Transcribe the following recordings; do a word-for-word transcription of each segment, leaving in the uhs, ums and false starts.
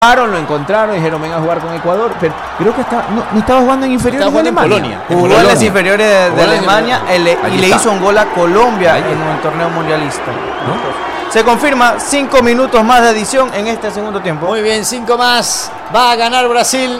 Lo encontraron, dijeron venga a jugar con Ecuador, pero creo que está, no, no estaba jugando en inferiores estaba de Alemania. En Polonia. Jugó en las inferiores de, de Alemania el, y le está. hizo un gol a Colombia ahí en un torneo mundialista. ¿No? Se confirma cinco minutos más de adición en este segundo tiempo. Muy bien, cinco más. Va a ganar Brasil.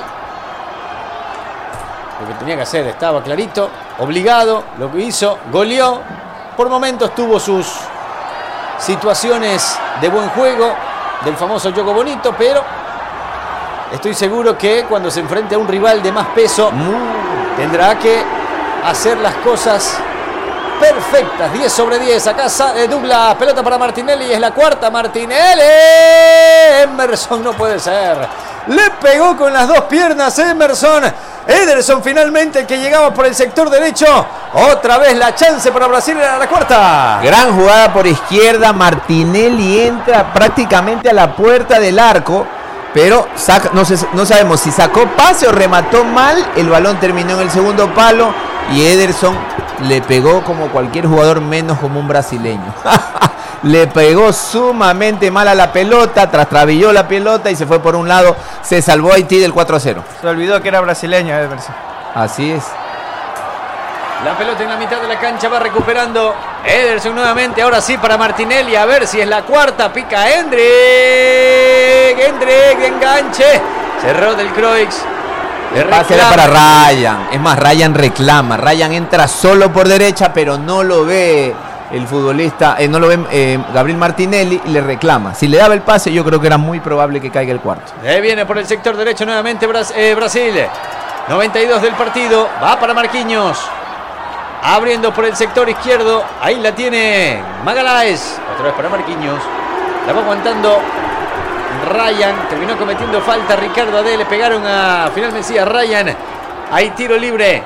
Lo que tenía que hacer estaba clarito, obligado, lo que hizo, goleó. Por momentos tuvo sus situaciones de buen juego del famoso Jogo Bonito, pero estoy seguro que cuando se enfrente a un rival de más peso mm. tendrá que hacer las cosas perfectas. diez sobre diez. Acá eh, Douglas, pelota para Martinelli. Es la cuarta. Martinelli. Emerson no puede ser. Le pegó con las dos piernas Emerson. Ederson finalmente el que llegaba por el sector derecho. Otra vez la chance para Brasil era la cuarta. Gran jugada por izquierda. Martinelli entra prácticamente a la puerta del arco. Pero saca, no, sé, no sabemos si sacó pase o remató mal. El balón terminó en el segundo palo. Y Ederson le pegó como cualquier jugador menos como un brasileño. Le pegó sumamente mal a la pelota. Trastrabilló la pelota y se fue por un lado. Se salvó Haití del cuatro a cero. Se olvidó que era brasileño Ederson. Así es. La pelota en la mitad de la cancha va recuperando Ederson nuevamente. Ahora sí para Martinelli. A ver si es la cuarta. Pica Hendrik. Hendrik de enganche. Cerró del Croix. El pase era para Ryan. Es más, Ryan reclama. Ryan entra solo por derecha, pero no lo ve el futbolista, eh, no lo ve eh, Gabriel Martinelli y le reclama. Si le daba el pase, yo creo que era muy probable que caiga el cuarto. Ahí viene por el sector derecho nuevamente Bras eh, Brasil. noventa y dos del partido. Va para Marquinhos. Abriendo por el sector izquierdo. Ahí la tiene Magalhães. Otra vez para Marquinhos. La va aguantando Ryan. Terminó cometiendo falta Ricardo Ade. Le pegaron a finalmente a Ryan. Hay tiro libre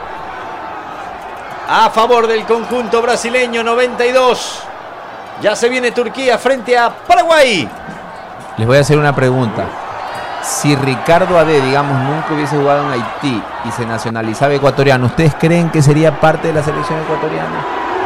a favor del conjunto brasileño. noventa y dos. Ya se viene Turquía frente a Paraguay. Les voy a hacer una pregunta. Si Ricardo Ade, digamos, nunca hubiese jugado en Haití y se nacionalizaba ecuatoriano, ¿ustedes creen que sería parte de la selección ecuatoriana?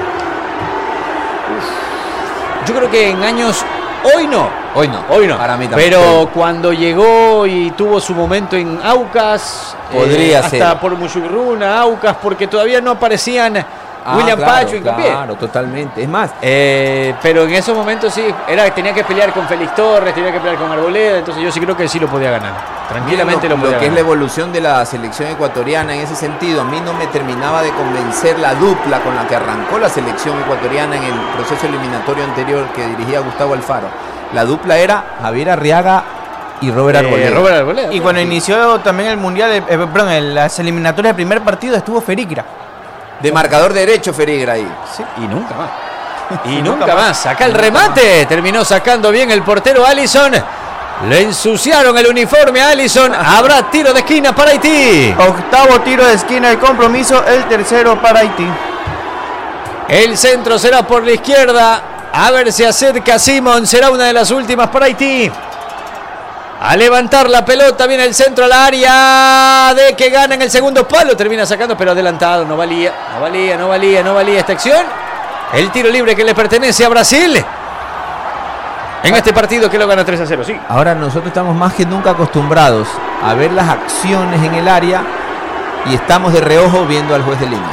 Uf. Yo creo que en años... Hoy no. Hoy no. Hoy no. Para mí también. Pero cuando llegó y tuvo su momento en Aucas, podría eh, ser. hasta por Mushurruna, Aucas, porque todavía no aparecían ah, William claro, Pacho y Hincapié. Claro, totalmente. Es más, eh, pero en esos momentos sí, era tenía que pelear con Félix Torres, tenía que pelear con Arboleda, entonces yo sí creo que sí lo podía ganar. Tranquilamente lo, lo podía lo que ganar. es la evolución de la selección ecuatoriana en ese sentido, a mí no me terminaba de convencer la dupla con la que arrancó la selección ecuatoriana en el proceso eliminatorio anterior que dirigía Gustavo Alfaro. La dupla era Javier Arriaga y Robert Arboleda. Eh, Robert Arboleda. Y cuando inició también el mundial, eh, perdón, en las eliminatorias del primer partido estuvo Ferigra. De marcador derecho Ferigra ahí. Sí. Y nunca más. Y nunca, nunca más. Acá el remate. Más. Terminó sacando bien el portero Alisson. Le ensuciaron el uniforme a Alisson. Habrá tiro de esquina para Haití. Octavo tiro de esquina del compromiso. El tercero para Haití. El centro será por la izquierda. A ver si acerca Simon. Será una de las últimas para Haití. A levantar la pelota. Viene el centro al área. De que gana en el segundo palo. Termina sacando, pero adelantado. No valía. No valía, no valía, no valía esta acción. El tiro libre que le pertenece a Brasil. En este partido que lo gana tres a cero. Sí. Ahora nosotros estamos más que nunca acostumbrados a ver las acciones en el área. Y estamos de reojo viendo al juez de línea.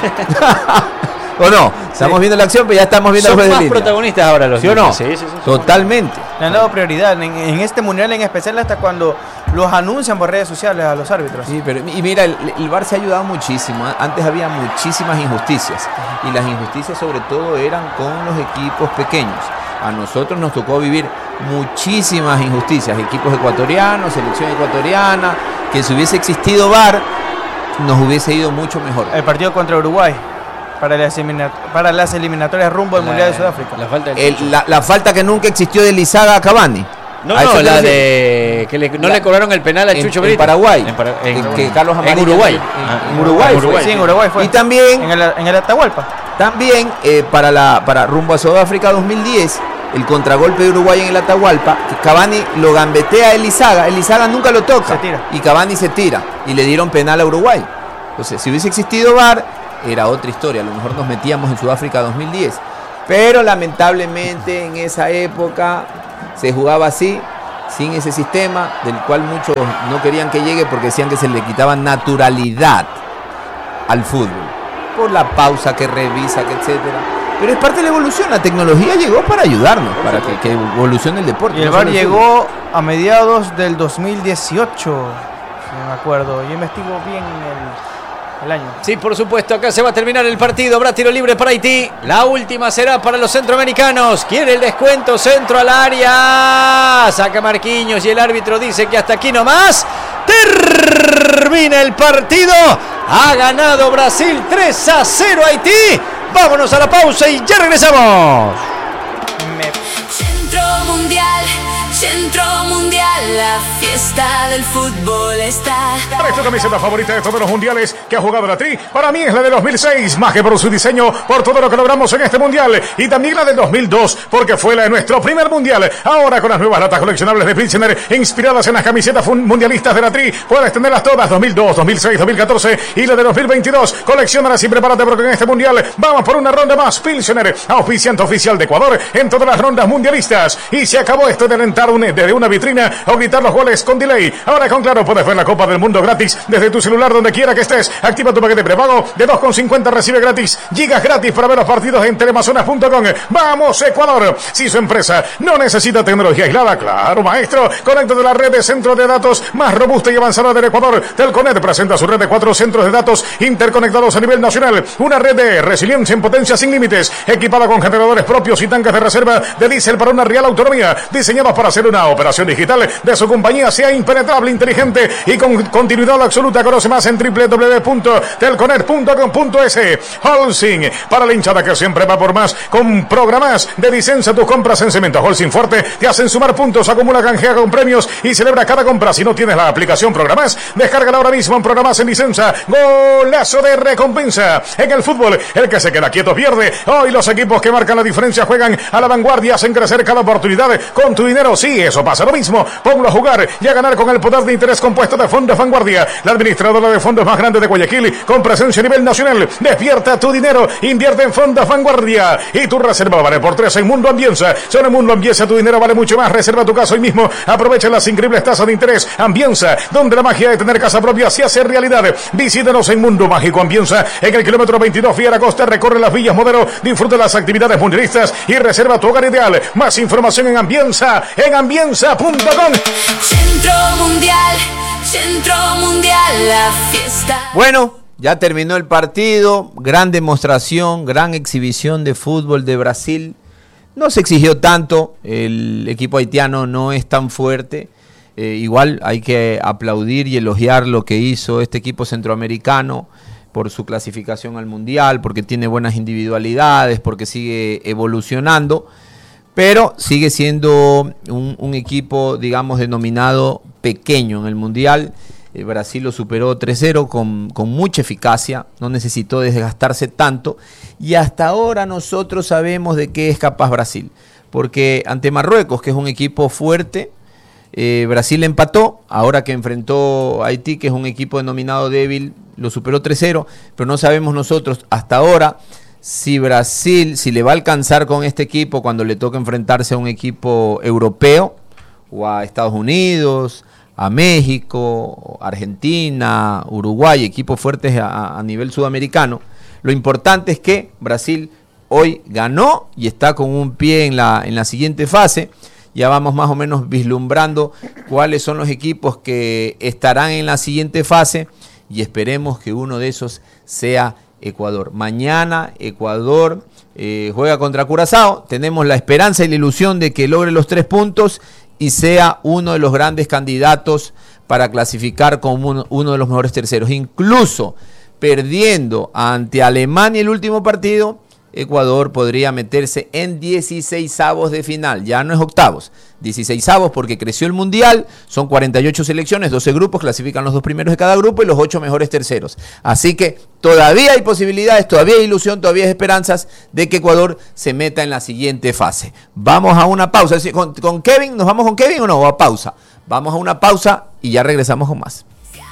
¿O no? Estamos sí. viendo la acción, pero ya estamos viendo Son al juez más de línea. Protagonistas ahora los ¿Sí o no? Sí, sí, sí, totalmente. Le han dado prioridad en, en este mundial en especial hasta cuando los anuncian por redes sociales a los árbitros. Sí, pero y mira, el, el V A R se ha ayudado muchísimo. Antes había muchísimas injusticias y las injusticias sobre todo eran con los equipos pequeños. A nosotros nos tocó vivir muchísimas injusticias, equipos ecuatorianos, selección ecuatoriana, que si hubiese existido V A R nos hubiese ido mucho mejor. El partido contra Uruguay. Para las, para las eliminatorias rumbo al la, Mundial de Sudáfrica. La falta, el, la, la falta que nunca existió de Lizaga a Cavani. No, no, la de que le, no la, le cobraron el penal a en, Chucho en Benítez. Paraguay. En, para, en, en, que Carlos en Uruguay. En, en Uruguay, en Uruguay fue. Sí, en Uruguay fue. Y también en el, en el Atahualpa. También eh, para la para rumbo a Sudáfrica dos mil diez, el contragolpe de Uruguay en el Atahualpa, Cavani lo gambetea a Elizaga, Elizaga nunca lo toca. Se tira. Y Cavani se tira y le dieron penal a Uruguay. Entonces, si hubiese existido V A R, era otra historia, a lo mejor nos metíamos en Sudáfrica dos mil diez, pero lamentablemente en esa época se jugaba así sin ese sistema, del cual muchos no querían que llegue porque decían que se le quitaba naturalidad al fútbol, por la pausa que revisa, que etcétera. Pero es parte de la evolución, la tecnología llegó para ayudarnos, para que, que evolucione el deporte. Y el no V A R solo el llegó fútbol. a mediados del dos mil dieciocho, si me acuerdo. Yo investigo bien el, el año. Sí, por supuesto, acá se va a terminar el partido. Habrá tiro libre para Haití. La última será para los centroamericanos. Quiere el descuento, centro al área. Saca Marquinhos y el árbitro dice que hasta aquí nomás. Termina el partido. Ha ganado Brasil tres a cero a Haití. Vámonos a la pausa y ya regresamos. Centro Mundial, Centro Mundial, la fiesta del fútbol está. ¿Cuál es tu camiseta favorita de todos los mundiales que ha jugado la Tri? Para mí es la de dos mil seis, más que por su diseño, por todo lo que logramos en este mundial. Y también la del dos mil dos, porque fue la de nuestro primer mundial. Ahora con las nuevas latas coleccionables de Pilsener, inspiradas en las camisetas mundialistas de la Tri, puedes tenerlas todas, dos mil dos, dos mil seis, dos mil catorce y la de dos mil veintidós. Colecciónalas y prepárate porque en este mundial vamos por una ronda más. Pilsener, auspiciante oficial de Ecuador en todas las rondas mundialistas. Y se acabó esto de alentar un, desde una vitrina o gritar los goles con delay. Ahora con Claro puedes ver la Copa del Mundo gratis desde tu celular donde quiera que estés. Activa tu paquete prepago de dos con cincuenta, recibe gratis gigas gratis para ver los partidos en telemazonas punto com. ¡Vamos, Ecuador! Si su empresa no necesita tecnología aislada, claro, maestro, conéctate a la red de centros de datos más robusta y avanzada del Ecuador. Telconet presenta su red de cuatro centros de datos interconectados a nivel nacional. Una red de resiliencia en potencia sin límites, equipada con generadores propios y tanques de reserva de diésel para una real autonomía, diseñados para hacer una operación digital de su compañía sea impenetrable, inteligente y con continuidad absoluta. Conoce más en doble u doble u doble u punto telconet punto com punto es. Holcim, para la hinchada que siempre va por más, con programas de licencia tus compras en Cemento Holcim Fuerte te hacen sumar puntos, acumula, canjea con premios y celebra cada compra. Si no tienes la aplicación Programás, descárgala ahora mismo en Programás en licencia. Golazo de recompensa. En el fútbol, el que se queda quieto pierde. Hoy los equipos que marcan la diferencia juegan a la vanguardia, hacen crecer cada oportunidad con tu dinero. Sí, eso pasa lo mismo. Ponlo a jugar y a ganar con el poder de interés compuesto de Fondos Vanguardia, la administradora de fondos más grande de Guayaquil, con presencia a nivel nacional. Despierta tu dinero, invierte en Fondos Vanguardia y tu reserva vale por tres en Mundo Ambienza. Solo en Mundo Ambienza tu dinero vale mucho más. Reserva tu casa hoy mismo. Aprovecha las increíbles tasas de interés. Ambienza, donde la magia de tener casa propia se hace realidad. Visítanos en Mundo Mágico Ambienza, en el kilómetro veintidós Fiera Costa. Recorre las villas Modelo, disfruta las actividades mundialistas y reserva tu hogar ideal. Más información en Ambienza, en ambienza punto com. Centro Mundial, Centro Mundial, la fiesta. Bueno, ya terminó el partido, gran demostración, gran exhibición de fútbol de Brasil. No se exigió tanto, el equipo haitiano no es tan fuerte. Eh, igual hay que aplaudir y elogiar lo que hizo este equipo centroamericano por su clasificación al Mundial, porque tiene buenas individualidades, porque sigue evolucionando, pero sigue siendo un, un equipo, digamos, denominado pequeño en el Mundial. Eh, Brasil lo superó tres cero con, con mucha eficacia, no necesitó desgastarse tanto, y hasta ahora nosotros sabemos de qué es capaz Brasil, porque ante Marruecos, que es un equipo fuerte, Eh, Brasil empató, ahora que enfrentó a Haití, que es un equipo denominado débil, lo superó tres cero, pero no sabemos nosotros hasta ahora si Brasil, si le va a alcanzar con este equipo cuando le toca enfrentarse a un equipo europeo, o a Estados Unidos, a México, Argentina, Uruguay, equipos fuertes a, a nivel sudamericano. Lo importante es que Brasil hoy ganó y está con un pie en la, en la siguiente fase. Ya vamos más o menos vislumbrando cuáles son los equipos que estarán en la siguiente fase y esperemos que uno de esos sea Ecuador. Mañana Ecuador eh, juega contra Curazao. Tenemos la esperanza y la ilusión de que logre los tres puntos y sea uno de los grandes candidatos para clasificar como uno, uno de los mejores terceros. Incluso perdiendo ante Alemania el último partido, Ecuador podría meterse en dieciseisavos de final, ya no es octavos, dieciseisavos porque creció el Mundial, son cuarenta y ocho selecciones, doce grupos, clasifican los dos primeros de cada grupo y los ocho mejores terceros. Así que todavía hay posibilidades, todavía hay ilusión, todavía hay esperanzas de que Ecuador se meta en la siguiente fase. Vamos a una pausa, ¿con, con Kevin? ¿Nos vamos con Kevin o no? ¿O a pausa? Vamos a una pausa y ya regresamos con más. No.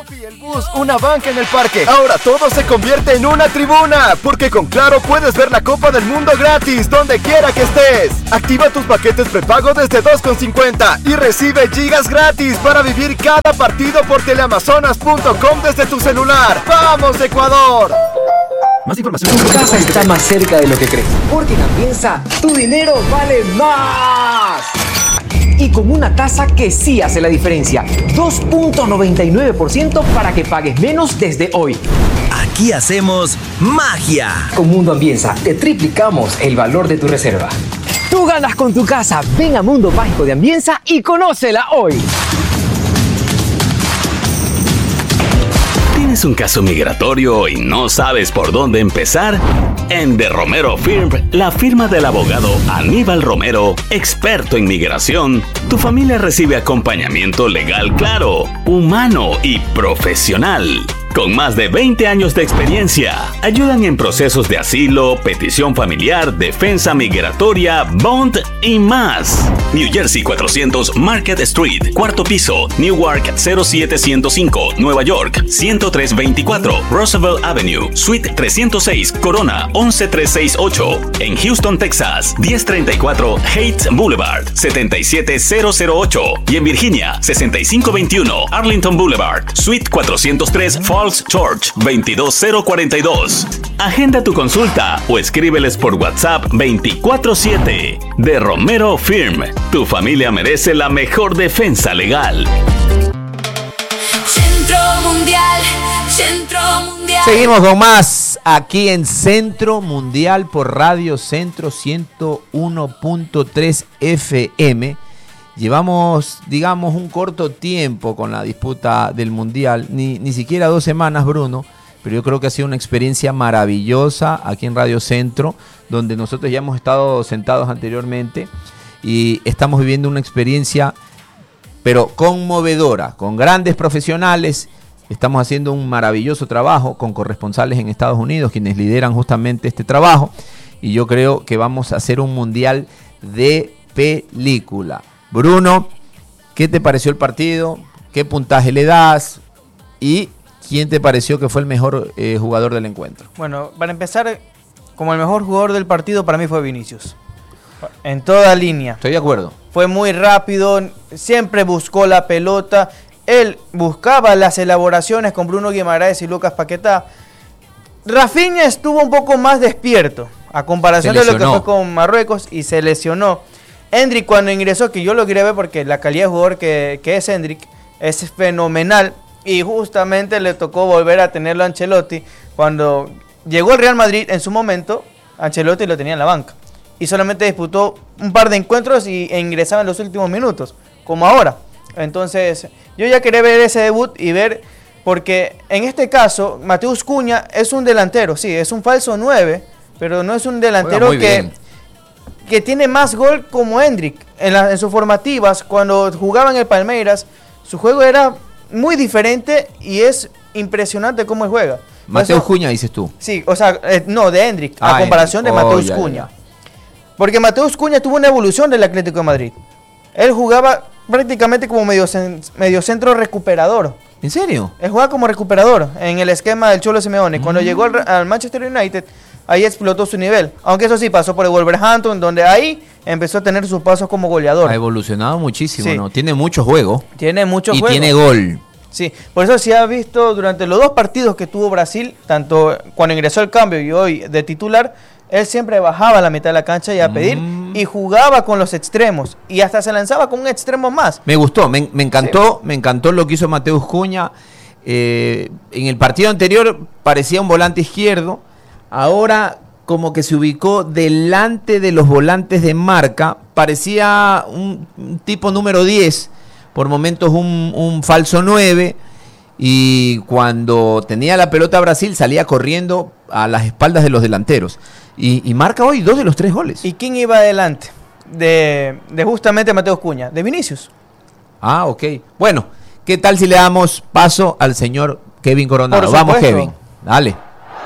Coffee, el bus, una banca en el parque. Ahora todo se convierte en una tribuna, porque con Claro puedes ver la Copa del Mundo gratis donde quiera que estés. Activa tus paquetes prepago desde dos con cincuenta y recibe gigas gratis para vivir cada partido por teleamazonas punto com desde tu celular. ¡Vamos, Ecuador! Más información. Tu casa está más cerca de lo que crees, porque en Ambienza tu dinero vale más. Y con una tasa que sí hace la diferencia. dos punto noventa y nueve por ciento para que pagues menos desde hoy. Aquí hacemos magia. Con Mundo Ambienza te triplicamos el valor de tu reserva. Tú ganas con tu casa. Ven a Mundo Mágico de Ambienza y conócela hoy. ¿Tienes un caso migratorio y no sabes por dónde empezar? En The Romero Firm, la firma del abogado Aníbal Romero, experto en migración, tu familia recibe acompañamiento legal claro, humano y profesional. Con más de veinte años de experiencia, ayudan en procesos de asilo, petición familiar, defensa migratoria, bond y más. New Jersey cuatrocientos Market Street, cuarto piso, Newark cero siete cero cinco, Nueva York ciento tres veinticuatro, Roosevelt Avenue, Suite trescientos seis, Corona once mil trescientos sesenta y ocho. En Houston, Texas, diez treinta y cuatro Heights Boulevard, setenta y siete mil ocho. Y en Virginia, sesenta y cinco veintiuno Arlington Boulevard, Suite cuatrocientos tres, Falls Church, veintidós mil cuarenta y dos. Agenda tu consulta o escríbeles por WhatsApp veinticuatro siete. De Romero Firm, tu familia merece la mejor defensa legal. Centro Mundial, Centro Mundial. Seguimos con más aquí en Centro Mundial por Radio Centro ciento uno punto tres F M. Llevamos, digamos, un corto tiempo con la disputa del Mundial, ni, ni siquiera dos semanas, Bruno, pero yo creo que ha sido una experiencia maravillosa aquí en Radio Centro, donde nosotros ya hemos estado sentados anteriormente y estamos viviendo una experiencia, pero conmovedora, con grandes profesionales. Estamos haciendo un maravilloso trabajo con corresponsales en Estados Unidos, quienes lideran justamente este trabajo, y yo creo que vamos a hacer un Mundial de película. Bruno, ¿qué te pareció el partido? ¿Qué puntaje le das? ¿Y quién te pareció que fue el mejor eh, jugador del encuentro? Bueno, para empezar, como el mejor jugador del partido para mí fue Vinicius. En toda línea. Estoy de acuerdo. Fue muy rápido, siempre buscó la pelota. Él buscaba las elaboraciones con Bruno Guimaraes y Lucas Paquetá. Rafinha estuvo un poco más despierto a comparación de lo que fue con Marruecos y se lesionó. Endrick cuando ingresó, que yo lo quería ver porque la calidad de jugador que, que es Endrick es fenomenal, y justamente le tocó volver a tenerlo a Ancelotti. Cuando llegó el Real Madrid en su momento, Ancelotti lo tenía en la banca y solamente disputó un par de encuentros y, e ingresaba en los últimos minutos, como ahora. Entonces yo ya quería ver ese debut y ver, porque en este caso Mateus Cunha es un delantero, sí, es un falso nueve, pero no es un delantero que... Bien. que tiene más gol como Endrick. En, la, en sus formativas, cuando jugaba en el Palmeiras, su juego era muy diferente y es impresionante cómo él juega. Mateus Cunha, dices tú. Sí, o sea, eh, no, de Endrick, ah, a comparación Endrick. de Mateus oh, ya, Cunha. Ya. Porque Mateus Cunha tuvo una evolución del Atlético de Madrid. Él jugaba prácticamente como medio, medio centro recuperador. ¿En serio? Él jugaba como recuperador en el esquema del Cholo Simeone. Mm. Cuando llegó al, al Manchester United, ahí explotó su nivel. Aunque eso sí, pasó por el Wolverhampton, donde ahí empezó a tener sus pasos como goleador. Ha evolucionado muchísimo, sí. ¿no? Tiene mucho juego. Tiene mucho y juego. Y tiene gol. Sí, por eso se ha visto durante los dos partidos que tuvo Brasil, tanto cuando ingresó al cambio y hoy de titular, él siempre bajaba a la mitad de la cancha y a pedir, mm. y jugaba con los extremos, y hasta se lanzaba con un extremo más. Me gustó, me, me encantó, sí. me encantó lo que hizo Mateus Cunha. Eh, en el partido anterior parecía un volante izquierdo, ahora como que se ubicó delante de los volantes de marca, parecía un, un tipo número diez, por momentos un, un falso nueve, y cuando tenía la pelota Brasil salía corriendo a las espaldas de los delanteros, y, y marca hoy dos de los tres goles. ¿Y quién iba adelante de, de justamente Mateus Cunha? De Vinicius. Ah, ok. Bueno, ¿qué tal si le damos paso al señor Kevin Coronado? Vamos, Kevin, dale.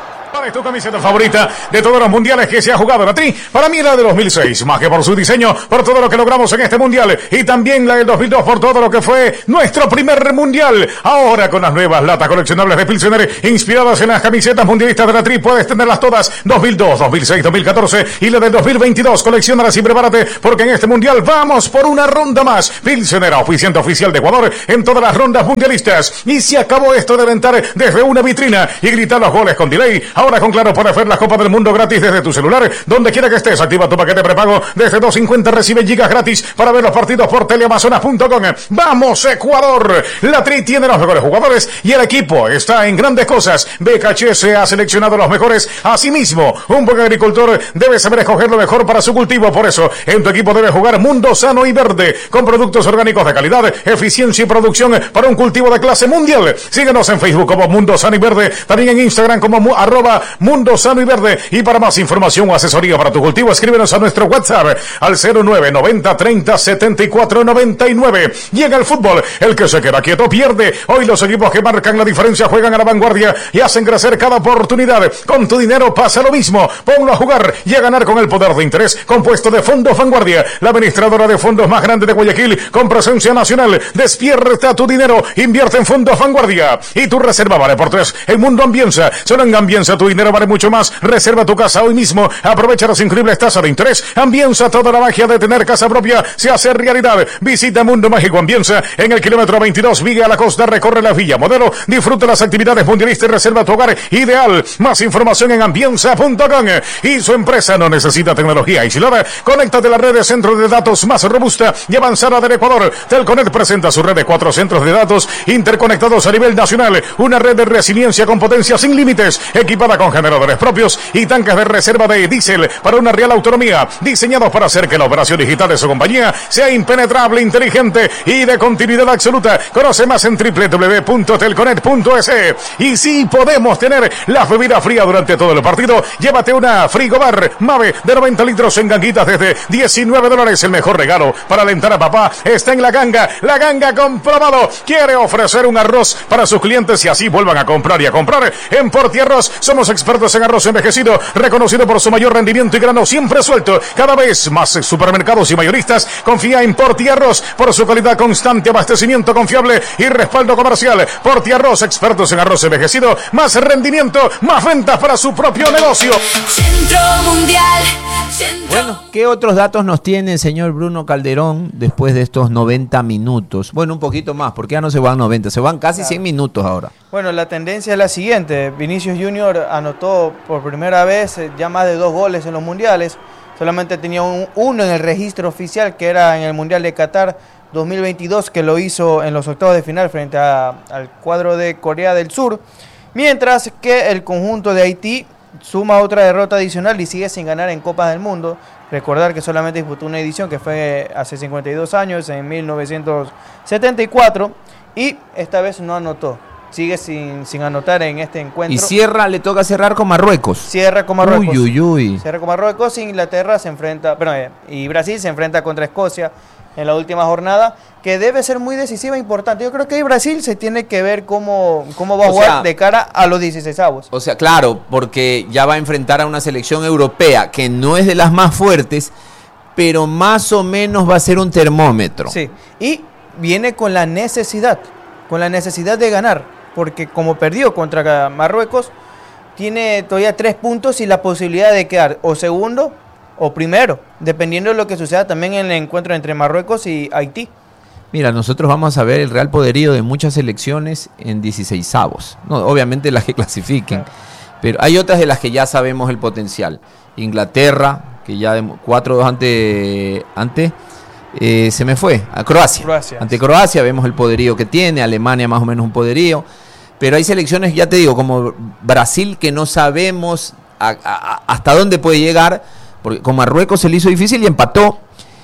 ¿Cuál es tu camiseta favorita de todos los mundiales que se ha jugado en la Tri? Para mí la de dos mil seis, más que por su diseño, por todo lo que logramos en este mundial, y también la del dos mil dos por todo lo que fue nuestro primer mundial. Ahora con las nuevas latas coleccionables de Pilsener inspiradas en las camisetas mundialistas de la Tri, puedes tenerlas todas, dos mil dos, dos mil seis, dos mil catorce y la del dos mil veintidós. Colecciónalas y prepárate porque en este mundial vamos por una ronda más. Pilsener, oficiante oficial de Ecuador en todas las rondas mundialistas. Y se acabó esto de aventar desde una vitrina y gritar los goles con delay. Ahora con Claro puedes ver la Copa del Mundo gratis desde tu celular, donde quiera que estés. Activa tu paquete prepago desde dos cincuenta, recibe gigas gratis para ver los partidos por teleamazonas punto com. ¡Vamos, Ecuador! La Tri tiene los mejores jugadores y el equipo está en grandes cosas. B K H S ha seleccionado los mejores. Asimismo, un buen agricultor debe saber escoger lo mejor para su cultivo. Por eso, en tu equipo debe jugar Mundo Sano y Verde, con productos orgánicos de calidad, eficiencia y producción para un cultivo de clase mundial. Síguenos en Facebook como Mundo Sano y Verde, también en Instagram como mu, arroba Mundo Sano y Verde. Y para más información o asesoría para tu cultivo, escríbenos a nuestro WhatsApp al cero nueve noventa treinta setenta y cuatro noventa y nueve. Y en el fútbol, el que se queda quieto pierde. Hoy los equipos que marcan la diferencia juegan a la vanguardia y hacen crecer cada oportunidad. Con tu dinero pasa lo mismo. Ponlo a jugar y a ganar con el poder de interés compuesto de Fondos Vanguardia, la administradora de fondos más grande de Guayaquil, con presencia nacional. Despierta tu dinero, invierte en Fondos Vanguardia y tu reserva vale por tres en Mundo Ambienza. Solo en Ambienza tu dinero vale mucho más. Reserva tu casa hoy mismo, aprovecha las increíbles tasas de interés. Ambienza, toda la magia de tener casa propia se hace realidad. Visita Mundo Mágico Ambienza en el kilómetro veintidós, Viga a la Costa, recorre la Villa Modelo, disfruta las actividades mundialistas y reserva tu hogar ideal. Más información en ambienza punto com. Y su empresa no necesita tecnología aislada. Conéctate a la red de centros de datos más robusta y avanzada del Ecuador. Telconet presenta su red de cuatro centros de datos interconectados a nivel nacional. Una red de resiliencia con potencia sin límites, equipada con generadores propios y tanques de reserva de diésel para una real autonomía, diseñados para hacer que la operación digital de su compañía sea impenetrable, inteligente y de continuidad absoluta. Conoce más en doble u doble u doble u punto telconet punto es. Y si podemos tener la bebida fría durante todo el partido, llévate una Frigobar Mave de noventa litros en ganguitas desde diecinueve dólares. El mejor regalo para alentar a papá está en La Ganga. La Ganga comprobado. Quiere ofrecer un arroz para sus clientes y así vuelvan a comprar y a comprar. En Porti Arroz somos expertos en arroz envejecido, reconocido por su mayor rendimiento y grano siempre suelto. Cada vez más supermercados y mayoristas confía en Porti Arroz por su calidad constante, abastecimiento confiable y respaldo comercial. Porti Arroz, expertos en arroz envejecido, más rendimiento, más ventas para su propio negocio. Centro Mundial. Centro... Bueno, ¿qué otros datos nos tiene el señor Bruno Calderón después de estos noventa minutos? Bueno, un poquito más, porque ya no se van noventa, se van casi claro. cien minutos ahora. Bueno, la tendencia es la siguiente. Vinicius Junior anotó por primera vez ya más de dos goles en los mundiales. Solamente tenía un, uno en el registro oficial, que era en el Mundial de Qatar dos mil veintidós, que lo hizo en los octavos de final frente a, al cuadro de Corea del Sur. Mientras que el conjunto de Haití suma otra derrota adicional y sigue sin ganar en Copas del Mundo. Recordar que solamente disputó una edición que fue hace cincuenta y dos años, en mil novecientos setenta y cuatro, y esta vez no anotó. Sigue sin, sin anotar en este encuentro. Y cierra, le toca cerrar con Marruecos. Cierra con Marruecos. Uy, uy, uy. Cierra con Marruecos, Inglaterra se enfrenta, perdón, y Brasil se enfrenta contra Escocia en la última jornada, que debe ser muy decisiva e importante. Yo creo que ahí Brasil se tiene que ver cómo, cómo va a jugar de cara a los dieciseisavos. O sea, claro, porque ya va a enfrentar a una selección europea que no es de las más fuertes, pero más o menos va a ser un termómetro. Sí, y viene con la necesidad, con la necesidad de ganar, porque como perdió contra Marruecos, tiene todavía tres puntos y la posibilidad de quedar o segundo o primero, dependiendo de lo que suceda también en el encuentro entre Marruecos y Haití. Mira, nosotros vamos a ver el real poderío de muchas selecciones en dieciseisavos. No, obviamente las que clasifiquen, claro. Pero hay otras de las que ya sabemos el potencial. Inglaterra, que ya cuatro dos ante, ante eh, se me fue, a Croacia. Croacia. Ante Croacia vemos el poderío que tiene, Alemania más o menos un poderío. Pero hay selecciones, ya te digo, como Brasil, que no sabemos a, a, hasta dónde puede llegar, porque con Marruecos se le hizo difícil y empató,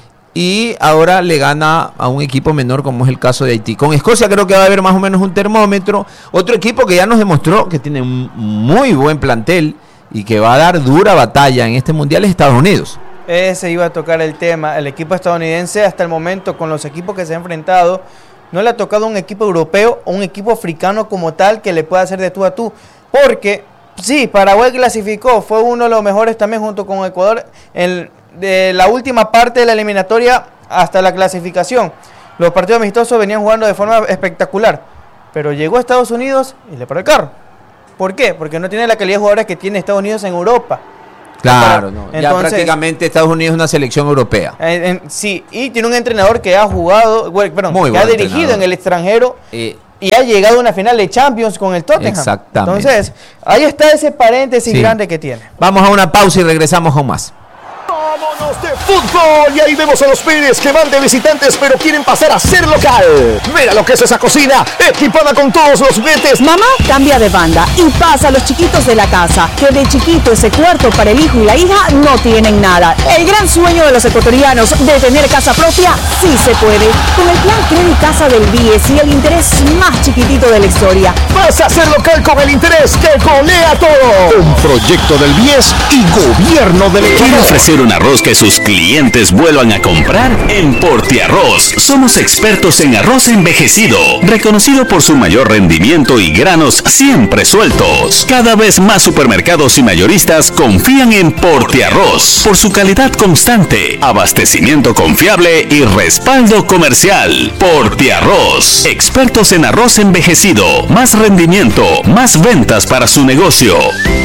y ahora le gana a un equipo menor como es el caso de Haití. Con Escocia creo que va a haber más o menos un termómetro, otro equipo que ya nos demostró que tiene un muy buen plantel y que va a dar dura batalla en este mundial es Estados Unidos. Ese iba a tocar el tema, el equipo estadounidense hasta el momento con los equipos que se ha enfrentado, no le ha tocado un equipo europeo o un equipo africano como tal que le pueda hacer de tú a tú, porque Sí, Paraguay clasificó, fue uno de los mejores también junto con Ecuador en de la última parte de la eliminatoria hasta la clasificación. Los partidos amistosos venían jugando de forma espectacular, pero llegó a Estados Unidos y le paró el carro. ¿Por qué? Porque no tiene la calidad de jugadores que tiene Estados Unidos en Europa. Claro, no. Entonces, ya prácticamente Estados Unidos es una selección europea. En, en, sí, y tiene un entrenador que ha jugado, bueno, perdón, Muy que ha dirigido entrenador. en el extranjero Eh, y ha llegado a una final de Champions con el Tottenham. Exactamente. Entonces, ahí está ese paréntesis Sí. grande que tiene. Vamos a una pausa y regresamos con más. ¡Vámonos de fútbol! Y ahí vemos a los Pérez que van de visitantes pero quieren pasar a ser local. Mira lo que es esa cocina, equipada con todos los juguetes. Mamá cambia de banda y pasa a los chiquitos de la casa, que de chiquito ese cuarto para el hijo y la hija no tienen nada. El gran sueño de los ecuatorianos de tener casa propia sí se puede. Con el plan Credit Casa del B I E S y el interés más chiquitito de la historia. Vas a ser local con el interés que golea todo. Un proyecto del B I E S y gobierno del ¿Quiere Ecuador. ofrecer un arroz que sus clientes vuelvan a comprar? En Portiarroz somos expertos en arroz envejecido, reconocido por su mayor rendimiento y granos siempre sueltos. Cada vez más supermercados y mayoristas confían en Portiarroz por su calidad constante, abastecimiento confiable y respaldo comercial. Portiarroz, expertos en arroz envejecido, más rendimiento, más ventas para su negocio.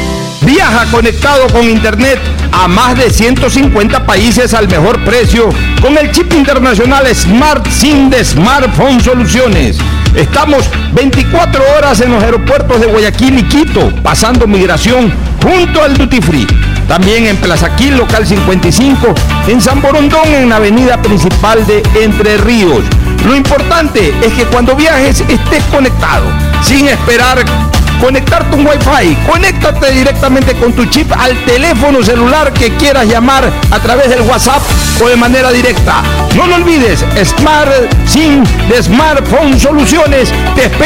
Viaja conectado con internet a más de ciento cincuenta países al mejor precio con el chip internacional Smart SIM de Smartphone Soluciones. Estamos veinticuatro horas en los aeropuertos de Guayaquil y Quito, pasando migración junto al Duty Free. También en Plaza Quil, local cincuenta y cinco, en San Borondón, en la avenida principal de Entre Ríos. Lo importante es que cuando viajes estés conectado, sin esperar conectarte un Wi-Fi. Conéctate directamente con tu chip al teléfono celular que quieras llamar a través del WhatsApp o de manera directa. No lo olvides, Smart SIM de Smartphone Soluciones te espera